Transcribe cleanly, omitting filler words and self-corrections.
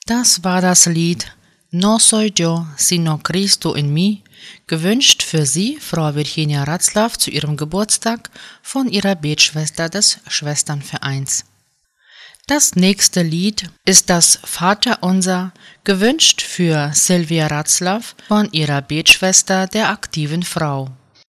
Das war das Lied No soy yo, sino Cristo in mí, gewünscht für Sie, Frau Virginia Ratzlaff, zu ihrem Geburtstag von ihrer Betschwester des Schwesternvereins. Das nächste Lied ist das Vaterunser, gewünscht für Sylvia Ratzlaff von ihrer Betschwester der aktiven Frau.